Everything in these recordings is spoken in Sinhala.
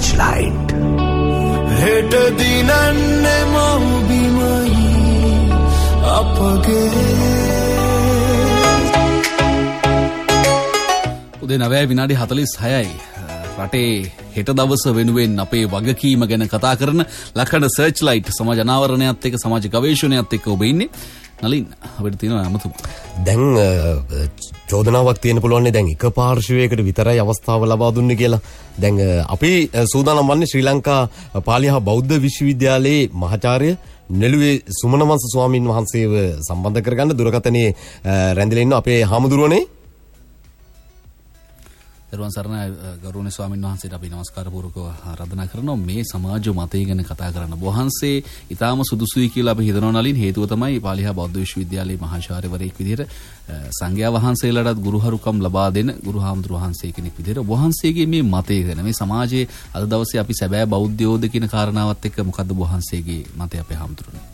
Searchlight. හෙට දිනන්නේ මව්බිමයි අපගේ. උදේ 9:46යි. රටේ හෙට දවස වෙනුවෙන් අපේ වගකීම ගැන කතා කරන ලක්කඩ සර්ච්ලයිට් සමාජ අනාවරණයත් එක්ක සමාජ ගවේෂණයත් එක්ක ඔබ ඉන්නේ. නලින් අපිට තියෙනවා අමතුම. දැන් චෝදනාවක් තියෙන පුළුවන් දැන් එක පාර්ශවයකට විතරයි අවස්ථාව ලබා දුන්නේ කියලා. දැන් අපි සූදානම් වන්නේ ශ්‍රී ලංකා පාලි හා බෞද්ධ විශ්වවිද්‍යාලයේ මහාචාර්ය නෙළුවේ සුමනවංශ ස්වාමීන් වහන්සේව සම්බන්ධ කරගන්න දුරකථනයේ රැඳිලා ඉන්න අපේ හාමුදුරුවනේ. දරුවන් සරණ ගෞරවනීය ස්වාමීන් වහන්සේට අපි නමස්කාර පූර්වකව ආරාධනා කරනවා මේ සමාජ මතය ගැන කතා කරන්න. වහන්සේ ඊටාම සුදුසුයි කියලා අපි හිතනවා නලින්. හේතුව තමයි පාලිහා බෞද්ධ විශ්වවිද්‍යාලයේ මහාචාර්යවරයෙක් විදිහට සංඝයා වහන්සේලාටත් ගුරුහරුකම් ලබා දෙන ගුරු හාමුදුරු වහන්සේ කෙනෙක් විදිහට වහන්සේගේ මේ මතය ගැන මේ සමාජයේ අද දවසේ අපි සැබෑ බෞද්ධයෝද කියන කාරණාවත් එක්ක මොකද්ද වහන්සේගේ මතය අපේ හාමුදුරුවනේ?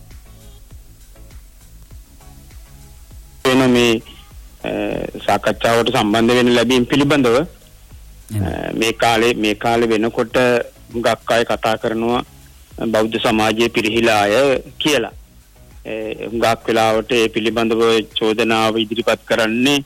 වෙන මේ සාකච්ඡාවට සම්බන්ධ වෙන්න ලැබීම පිළිබඳව මේ කාලේ වෙනකොට හුඟක් අය කතා කරනවා බෞද්ධ සමාජයේ පිරිහිලා අය කියලා. හුඟක් වෙලාවට ඒ පිළිබඳව චෝදනාව ඉදිරිපත් කරන්නේ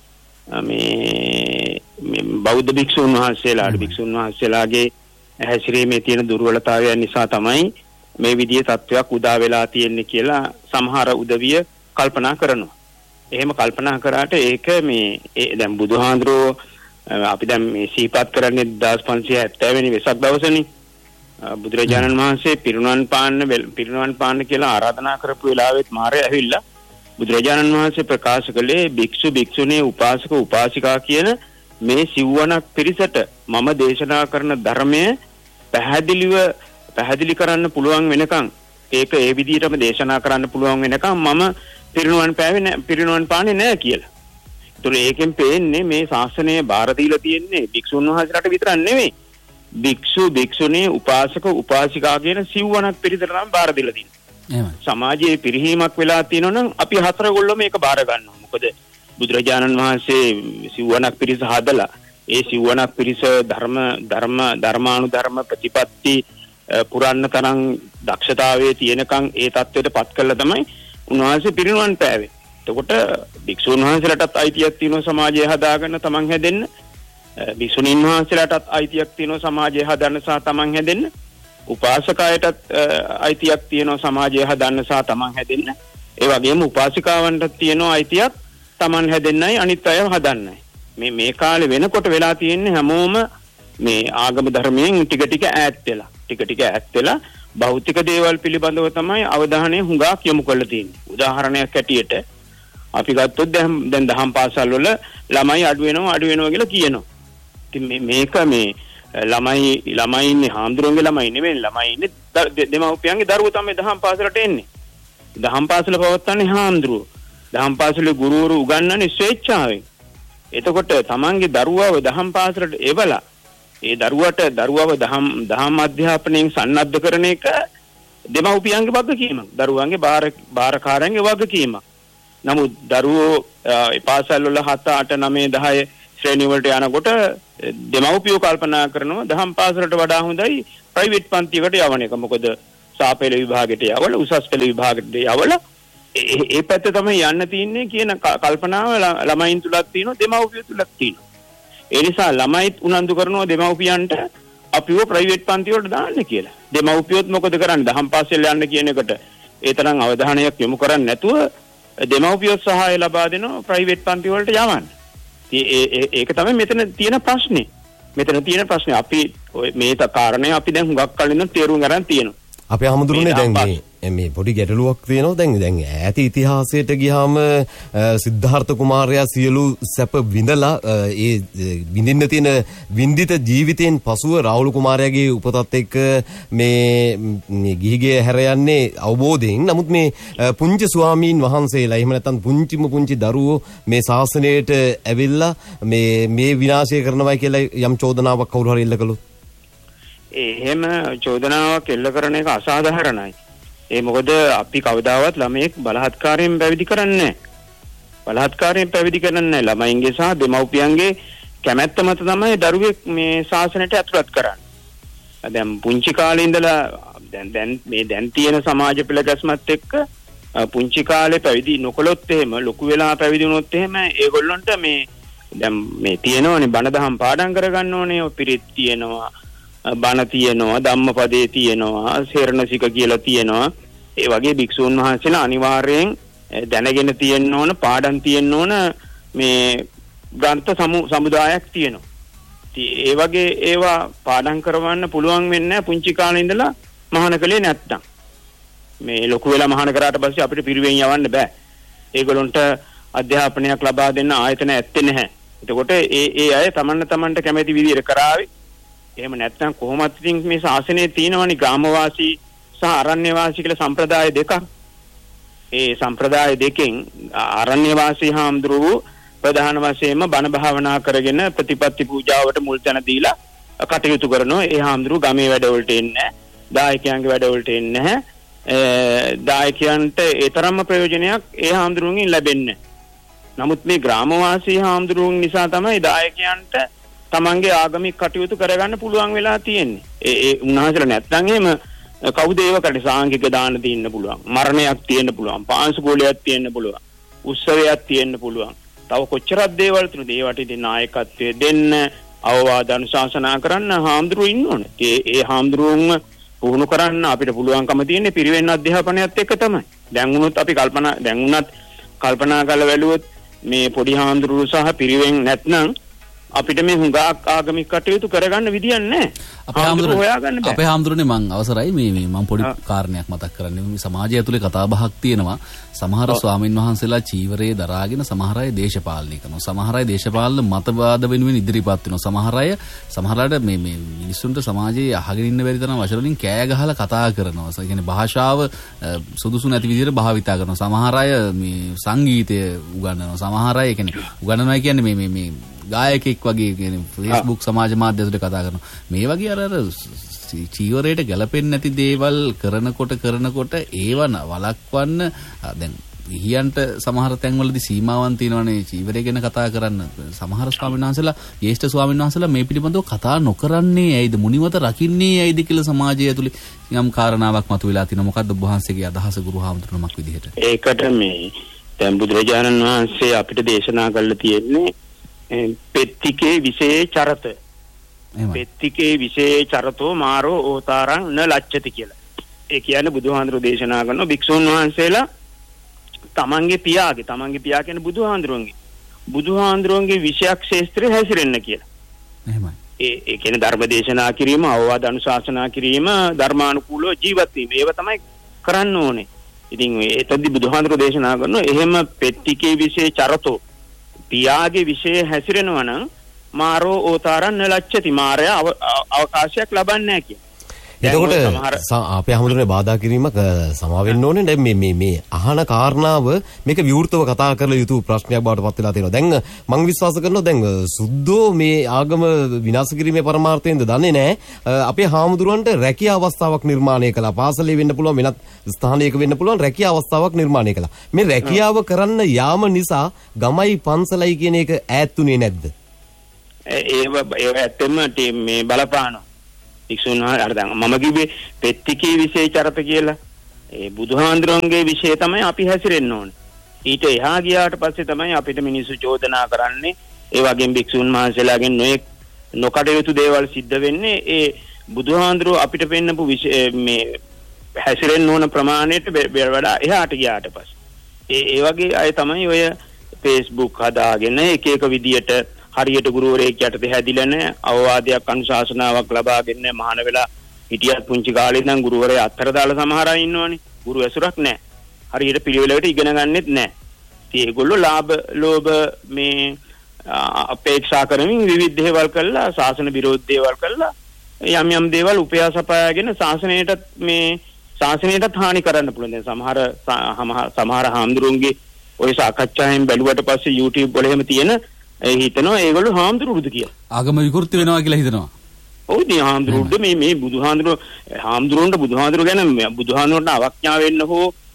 මේ බෞද්ධ භික්ෂුන් වහන්සේලාගේ හැසිරීමේ තියෙන දුර්වලතාවයන් නිසා තමයි මේ විදිහේ තත්වයක් උදා වෙලා තියෙන්නේ කියලා සමහර උදවිය කල්පනා කරනවා. එහෙම කල්පනා කරාට ඒක දැන් බුදුහාඳුරෝ අපි දැන් මේ සිහිපත් කරන්නේ 1570 වෙනි වෙසක් දවසේනේ. බුදුරජාණන් වහන්සේ පිරිනුවන් පාන්න කියලා ආරාධනා කරපු වෙලාවෙත් මාරයා ඇවිල්ලා බුදුරජාණන් වහන්සේ ප්‍රකාශ කළේ භික්ෂු භික්ෂුණී උපාසක උපාසිකා කියන මේ සිව්වණක් පිරිසට මම දේශනා කරන ධර්මය පැහැදිලි කරන්න පුළුවන් වෙනකන් ඒක ඒ විදිහටම දේශනා කරන්න පුළුවන් වෙනකන් මම පිරිනුවන් පාන්නේ නැහැ කියලා. ඒතර ඒකෙන් පේන්නේ මේ ශාසනය බාර දීලා තියෙන්නේ භික්ෂුන් වහන්සේලාට විතරක් නෙවෙයි. භික්ෂු භික්ෂුණී උපාසක උපාසිකා කියන සිව්වණක් පිරිසට නම් බාර දීලා තියෙනවා. සමාජයේ පිරිහීමක් වෙලා තියෙනවා නම් අපි හතරගොල්ලෝ මේක බාර ගන්නවා. මොකද බුදුරජාණන් වහන්සේ සිව්වණක් පිරිස හදලා ඒ සිව්වණක් පිරිස ධර්මානුධර්ම ප්‍රතිපත්ති පුරන්න තරම් දක්ෂතාවයේ තියෙනකන් ඒ தത്വෙට පත් කළා තමයි උන්වහන්සේ පිරිනුවන් පෑවේ. එතකොට භික්ෂුන් වහන්සේලාටත් අයිතියක් තියෙනවා සමාජය හදාගන්න තමන් හැදෙන්න. භික්ෂුණීන් වහන්සේලාටත් අයිතියක් තියෙනවා සමාජය හදන්න සහ තමන් හැදෙන්න. උපාසකයටත් අයිතියක් තියෙනවා සමාජය හදන්න සහ තමන් හැදෙන්න. ඒ වගේම උපාසිකාවන්ටත් තියෙනවා අයිතියක් තමන් හැදෙන්නයි අනිත් අය හදන්නයි. මේ කාලේ වෙනකොට වෙලා තියෙන්නේ හැමෝම මේ ආගම ධර්මයෙන් ටික ටික ඈත් වෙලා භෞතික දේවල් පිළිබඳව තමයි අවධානය හුඟක් යොමු කරලා තියෙන්නේ. උදාහරණයක් ඇටියට අපි ගත්තොත් දැන් දහම් පාසල් වල ළමයි අඩු වෙනවා කියලා කියනවා. ඉතින් මේක ළමයි ඉන්නේ හාමුදුරුවන්ගේ ළමයි නෙමෙයි. ළමයි ඉන්නේ දෙමව්පියන්ගේ දරුවෝ තමයි දහම් පාසලට එන්නේ. දහම් පාසල පවත්වන්නේ හාමුදුරුවෝ. දහම් පාසලේ ගුරුවරු උගන්වන්නේ ස්වේච්ඡාවෙන්. එතකොට තමන්ගේ දරුවව දහම් පාසලට එවලා ඒ දරුවව දහම් අධ්‍යාපනයෙන් සන්නද්ධ කරන එක දෙමව්පියන්ගේ වගකීමක්. දරුවන්ගේ බාරකාරයන්ගේ වගකීමක්. නමුත් දරුවෝ පාසල් වල 7 8 9 10 ශ්‍රේණි වලට යනකොට දෙමව්පියෝ කල්පනා කරනවා දහම් පාසලට වඩා හොඳයි ප්‍රයිවට් පන්තියකට යවන එක. මොකද සාපේල විභාගයට යවල උසස් පෙළ විභාගයට යවල ඒ පැත්ත තමයි යන්න තියෙන්නේ කියන කල්පනාව ළමයින් තුලක් තියෙනවා දෙමව්පියෝ තුලක් තියෙනවා. ඒ නිසා ළමයිත් උනන්දු කරනවා දෙමව්පියන්ට අපිව ප්‍රයිවට් පන්ති වලට දාන්න කියලා. දෙමව්පියොත් මොකද කරන්නේ? දහම් පාසල් යන්න කියන එකට ඒ තරම් අවධානයක් යොමු කරන්නේ නැතුව දෙමව්පියොත් සහාය ලබා දෙනවා ප්‍රයිවට් පන්ති වලට යවන්න. ඒක තමයි මෙතන තියෙන ප්‍රශ්නේ. අපි මේ කාරණේ අපි දැන් හුඟක් කලින් තේරුම් ගන්න තියෙනවා. අපේ හමුදුරනේ දැන් මේ පොඩි ගැටලුවක් තියෙනවා. දැන් ඈත ඉතිහාසයට ගියාම සිද්ධාර්ථ කුමාරයා සියලු සැප විඳලා ඒ විඳින්න තියෙන විඳිත ජීවිතයෙන් පසුව රාහුල කුමාරයාගේ උපතත් එක්ක මේ ගිහිගේ හැර යන්නේ අවබෝධයෙන්. නමුත් මේ පුංචි ස්වාමීන් වහන්සේලා එහෙම නැත්නම් පුංචි දරුවෝ මේ ශාසනයට ඇවිල්ලා මේ විනාශය කරනවා කියලා යම් චෝදනාවක් කවුරු හරි එල්ල කළොත් එහෙම චෝදනාවක් එල්ල කරන එක අසාධාරණයි. ඒ මොකද අපි කවදාවත් ළමයෙක් බලහත්කාරයෙන් පැවිදි කරන්නේ නැහැ. ළමයින්ගේ සහ දෙමව්පියන්ගේ කැමැත්ත මත තමයි දරුවෙක් මේ ශාසනයට ඇතුළත් කරන්නේ. දැන් පුංචි කාලේ ඉඳලා දැන් තියෙන සමාජ පෙළගැස්මත් එක්ක පුංචි කාලේ පැවිදි නොකළොත් එහෙම ලොකු වෙලා පැවිදි වුණොත් එහෙම ඒගොල්ලන්ට දැන් මේ තියෙනවනේ බණ දහම් පාඩම් කරගන්න ඕනේ පිරිත් තියෙනවා බණ තියෙනවා ධම්මපදේ තියෙනවා සේරණසික කියලා තියෙනවා ඒ වගේ භික්ෂුන් වහන්සේලා අනිවාර්යෙන් දැනගෙන තියෙන්න ඕන පාඩම් තියෙන්න ඕන මේ ග්‍රන්ථ සමුදායක් තියෙනවා. ඒ වගේ ඒවා පාඩම් කරවන්න පුළුවන් වෙන්නේ පුංචි කාලේ ඉඳලා මහාන කලේ නැත්තම්. මේ ලොකු වෙලා මහාන කරාට පස්සේ අපිට පිරිවෙන් යවන්න බෑ. ඒගොල්ලන්ට අධ්‍යාපනයක් ලබා දෙන්න ආයතන ඇත්තේ නැහැ. එතකොට ඒ අය තමන්ට කැමති විදිහට කරාවේ. එහෙම නැත්නම් කොහොමත් ඉතින් මේ ශාසනයේ තියෙනවනේ ග්‍රාමවාසී සහ අරණ්‍යවාසී කියලා සම්ප්‍රදාය දෙකක්. ඒ සම්ප්‍රදාය දෙකෙන් අරණ්‍යවාසී හාමුදුරුවෝ ප්‍රධාන වශයෙන්ම බණ භාවනා කරගෙන ප්‍රතිපත්ති පූජාවට මුල් තැන දීලා කටයුතු කරනවා. ඒ හාමුදුරුවෝ ගමේ වැඩවලට එන්නේ නැහැ. දායකයන්ගේ වැඩවලට එන්නේ නැහැ. දායකයන්ට ඒ තරම්ම ප්‍රයෝජනයක් ඒ හාමුදුරුවන්ගෙන් ලැබෙන්නේ. නමුත් මේ ග්‍රාමවාසී හාමුදුරුවන් නිසා තමයි දායකයන්ට තමන්ගේ ආගමික කටයුතු කරගන්න පුළුවන් වෙලා තියෙන්නේ. ඒ උන්වහන්සේලා නැත්නම් එහෙම කවුද ඒවකට සාංගික දාන දෙන්න පුළුවන්. මරණයක් තියෙන්න පුළුවන්. පාංශුගෝලයක් තියෙන්න පුළුවන්. උත්සවයක් තියෙන්න පුළුවන්. තව කොච්චරක් දේවල් තුනද ඒවට ඉතින් නායකත්වය දෙන්න අවවාද අනුශාසනා කරන්න හාමුදුරුවෝ ඉන්න ඕනේ. ඒ හාමුදුරුවන්ව පුහුණු කරන්න අපිට පුළුවන්කම තියෙන්නේ පිරිවෙන් අධ්‍යාපනයත් එක්ක තමයි. දැන් වුණත් අපි කල්පනා කරලා බැලුවොත් මේ පොඩි හාමුදුරුවෝ සහ පිරිවෙන් නැත්නම් අපිට මේ හුඟක් ආගමික කටයුතු කරගන්න විදියක් නැහැ. අපේ හාමුදුරනේ මං අවසරයි මේ මං පොඩි කාරණයක් මතක් කරන්නේ. මේ සමාජය ඇතුලේ කතා බහක් තියෙනවා. සමහර ස්වාමින් වහන්සේලා චීවරයේ දරාගෙන සමහර අය දේශපාලනය කරනවා. සමහර අය දේශපාලන මතවාද වෙනුවෙන් ඉදිරිපත් වෙනවා. සමහරට මේ මිනිස්සුන්ට සමාජයේ අහගෙන ඉන්න බැරි තරම් වචන වලින් කෑ ගහලා කතා කරනවා. ඒ කියන්නේ භාෂාව සුදුසු නැති විදිහට භාවිතා කරනවා. සමහර අය මේ සංගීතය උගන්වනවා. සමහර අය උගන්වනවා කියන්නේ මේ ගායකෙක් වගේ කියන්නේ Facebook සමාජ මාධ්‍ය ඇතුලේ කතා කරනවා. මේ වගේ අර චීවරයට ගැලපෙන්නේ නැති දේවල් කරනකොට ඒව වළක්වන්න දැන් ගිහියන්ට සමහර තැන්වලදී සීමාවන් තියෙනවානේ චීවරය ගැන කතා කරන්න. සමහර ස්වාමීන් වහන්සේලා ජ්‍යෙෂ්ඨ ස්වාමීන් වහන්සේලා මේ පිළිබඳව කතා නොකරන්නේ ඇයිද? මුනිවත රකින්නේ ඇයිද කියලා සමාජය ඇතුලේ යම් කාරණාවක් මතුවලා තිනවා. මොකද්ද ඔබ වහන්සේගේ අදහස ගුරු හාමුදුරුවමක් විදිහට? ඒකට මේ දැන් බුදුරජාණන් වහන්සේ අපිට දේශනා කළා තියෙන්නේ පෙත්තිකේ විශේෂ චරත. පෙත්තිකේ විශේෂ චරතෝ මාරෝ ඕතාරං න ලච්ඡති කියලා. ඒ කියන්නේ බුදුහාඳුරෝ දේශනා කරන භික්ෂුන් වහන්සේලා තමන්ගේ පියා කියන්නේ බුදුහාඳුරන්ගේ විෂයක් ශේස්ත්‍රය හැසිරෙන්න කියලා. එහෙමයි. ඒ කියන්නේ ධර්ම දේශනා කිරීම, අවවාද අනුශාසනා කිරීම, ධර්මානුකූලව ජීවත් වීම. ඒව තමයි කරන්න ඕනේ. ඉතින් ඒතද්දි බුදුහාඳුරෝ දේශනා කරනවා එහෙම පෙත්තිකේ විශේෂ චරතෝ පියාගේ විශේෂ හැසිරෙනවා නම් මාරෝ ඕතාරන් නලච්ඡති මාරයා අවකාශයක් ලබන්නේ නැහැ කියන. එතකොට අපේ හැමෝටම බාධා කිරීමක් සමා වෙන්න ඕනේ. දැන් මේ අහන කාරණාව මේක විවෘතව කතා කරලා යුතු ප්‍රශ්නයක් බවට පත් වෙලා තියෙනවා. දැන් මම විශ්වාස කරනවා දැන් සුද්ධෝ මේ ආගම විනාශ කිරීමේ පරමාර්ථයෙන්ද දන්නේ නැහැ. අපේ හාමුදුරුවන්ට රැකියා අවස්ථාවක් නිර්මාණය කළා. පාසලේ වෙන්න පුළුවන්, වෙනත් ස්ථානයක වෙන්න පුළුවන් රැකියා අවස්ථාවක් නිර්මාණය කළා. මේ රැකියාව කරන්න යාම නිසා ගමයි පන්සලයි කියන එක ඈත්ුනේ නැද්ද? ඒව ඇත්තම මේ බලපානවා. වික්ෂුන් වහන්සේ දැන් මම කිව්වේ පෙත්තිකේ විශේෂ චරත කියලා. ඒ බුදුහාඳුරන්ගේ විශේෂ තමයි අපි හැසිරෙන්න ඕනේ. ඊට එහා ගියාට පස්සේ තමයි අපිට මිනිස්සු චෝදනා කරන්නේ. ඒ වගේම වික්ෂුන් වහන්සේලාගෙන් නොකටයුතු දේවල් සිද්ධ වෙන්නේ ඒ බුදුහාඳුරෝ අපිට පෙන්නපු මේ හැසිරෙන්න ඕන ප්‍රමාණයට වඩා එහාට ගියාට පස්සේ. ඒ වගේ අය තමයි ඔය Facebook හදාගෙන එක විදියට හරියට ගුරුවරයෙක් යටතේ හැදිලා නැහැ, අවවාදයක් අනුශාසනාවක් ලබාගෙන මහාන වෙලා හිටියත් පුංචි කාලේ ඉඳන් ගුරුවරයා අත්තර දාලා සමහර අය ඉන්නවනේ. ගුරු ඇසුරක් නැහැ. හරියට පිළිවෙලකට ඉගෙන ගන්නෙත් නැහැ. ඉතින් ඒගොල්ලෝ ලෝභ මේ අපේක්ෂා කරමින් විවිධ දේවල් කළා, ශාසන විරෝධ දේවල් කළා, යම් දේවල් උපයාසපයාගෙන ශාසනයටත් හානි කරන්න පුළුවන්. දැන් සමහර හාමුදුරුවන්ගේ ඔය සාකච්ඡාවෙන් බැලුවට පස්සේ YouTube වල එහෙම තියෙන හිතනවා ඒගොල්ලෝ හාමුදුරුවෝද කියලා. ආගම විකෘති වෙනවා කියලා හිතනවා. ඔව් ඉතින් හාමුදුරුවෝද මේ බුදුහාමුදුරුවෝ ගැන බුදුහාමුදුරුවන්ට අවඥා වෙන්න හෝ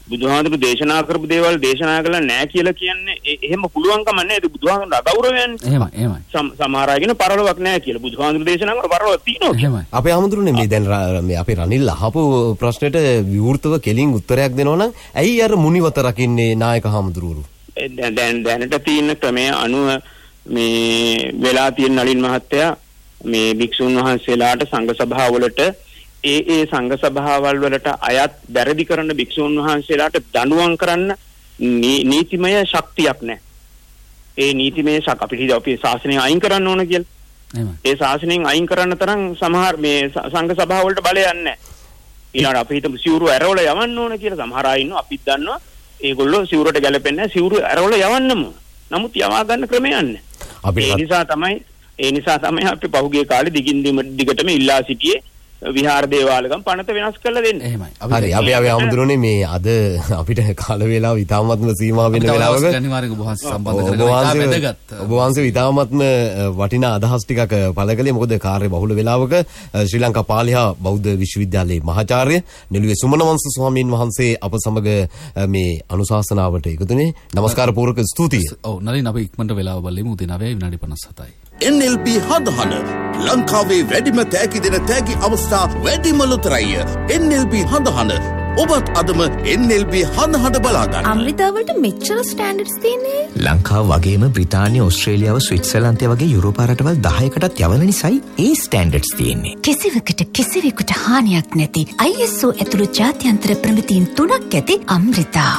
බුදුහාමුදුරු දේශනා කරපු දේවල් දේශනා කළා නෑ කියලා කියන්නේ එහෙම පුළුවන්කම නැහැ. ඒක බුදුහාමුදුරුන්ට අගෞරවයන්නේ. එහෙමයි. සමහර අය කියන පරලොවක් නැහැ කියලා. බුදුහාමුදුරු දේශනා කරන පරලොවක් තියෙනවා. එහෙමයි. අපේ ආමඳුරුනේ මේ දැන් මේ අපේ රනිල් අහපු ප්‍රශ්නෙට විවෘතව කෙලින් උත්තරයක් දෙනවා නම් ඇයි අර මුනිවත රකින්නේ නායක ආමඳුරුවරු? දැනට තියෙන ක්‍රමය අනුව මේ වෙලා තියෙන නලින් මහත්තයා මේ භික්ෂුන් වහන්සේලාට සංඝ සභාවලට ඒ සංඝ සභාවල් වලට අයත් වැරදි කරන භික්ෂුන් වහන්සේලාට දඬුවම් කරන්න නීතිමය ශක්තියක් නැහැ. ඒ නීතිමය අපේ ශාසනය අයින් කරන්න ඕන කියලා. ඒ ශාසනයෙන් අයින් කරන්න තරම් සමහර මේ සංඝ සභාවලට බලයක් නැහැ. ඊළඟට අපි හිතමු සිවුරු ඇරවල යවන්න ඕන කියලා. සමහර අය ඉන්නවා අපිත් දන්නවා. ඒගොල්ලෝ සිවුරට ගැලපෙන්නේ නැහැ. සිවුරු ඇරවල යවන්නම. නමුත් යවා ගන්න ක්‍රමයක් නැහැ. ඒ නිසා තමයි අපි පහුගිය කාලේ දිගටම ඉල්ලා සිටියේ විහාර දේවාලගම් පනත වෙනස් කරලා දෙන්න. එහෙමයි. හරි අපි ආමඳුරුනේ මේ අද අපිට කාල වේලාව ඉතාමත්ම සීමා වෙන වෙලාවක අනිවාර්යයෙන් ඔබ වහන්සේ සම්බන්ධ කරගන්න ඔබ වහන්සේ ඉතාමත්ම වටිනා අදහස් ටිකක් පළ කළේ. මොකද කාර්ය බහුල වෙලාවක ශ්‍රී ලංකා පාලිහා බෞද්ධ විශ්වවිද්‍යාලයේ මහාචාර්ය නෙළුවේ සුමනවංශ ස්වාමීන් වහන්සේ අප සමග මේ අනුශාසනාවට එකතුනේ. නමස්කාර පූර්වක ස්තුතියි. ඔව් නලින් අපි ඉක්මනට වෙලාව බලමු. උදේ 9 විනාඩි 57යි. NLB හඳහන ලංකාවේ වැඩිම තෑගි දෙන තෑගි අවස්ථා වැඩිම ලොතරැය. NLB හඳහන ඔබත් අදම NLB හඳහන බලාගන්න. අමෘතාවලට මෙච්චර ස්ටෑන්ඩඩ්ස් තියෙන්නේ. ලංකාව වගේම බ්‍රිතාන්‍ය, ඕස්ට්‍රේලියාව, ස්විට්සර්ලන්තය වගේ යුරෝපා රටවල් 10කටත් යවන නිසායි ඒ ස්ටෑන්ඩඩ්ස් තියෙන්නේ. කිසිවෙකුට හානියක් නැති ISO ඇතුළු ජාත්‍යන්තර ප්‍රමිතීන් 3ක් ඇති අමෘතා.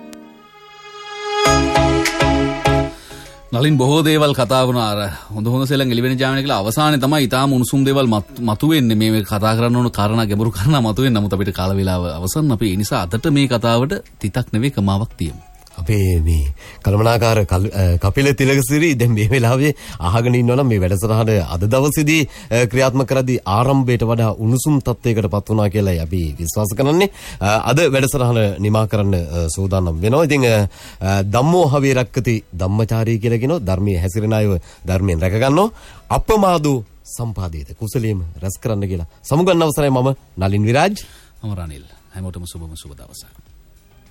නලින් බොහෝ දේවල් කතා වුණා. අර හොඳ සෙල්ලම් එළිවෙන ජාමනේ කියලා අවසානයේ තමයි ඊටාම උණුසුම් දේවල් මතුවෙන්නේ. මේ කතා කරන්න ඕන කාරණා ගැඹුරු කාරණා මතුවෙන්නේ. නමුත් අපිට කාල වේලාව අවසන්. අපි ඒ නිසා අදට මේ කතාවට තිතක් නෙවෙයි කමාවක් තියමු. අපේ මේ කළමනාකාර කපිල තිලකසිරි දැන් මේ වෙලාවේ අහගෙන ඉන්නවනම් මේ වැඩසටහන අද දවසේදී ක්‍රියාත්මක කරද්දී ආරම්භයට වඩා උණුසුම් තත්වයකට පත් වුණා කියලා අපි විශ්වාස කරන්නේ. අද වැඩසටහන නිමා කරන්න සූදානම් වෙනවා. ඉතින් ධම්මෝ හවේ රක්කති ධම්මචාරී කියලා කියනවා. ධර්මයේ හැසිරෙන අයව ධර්මයෙන් රැක ගන්නවා. අපමාදෝ සම්පාදේත කුසලයේම රැස් කරන්න කියලා. සමුගන්න අවසරයි මම නලින් විරාජ්. මම රනිල්. හැමෝටම සුබ දවසක්.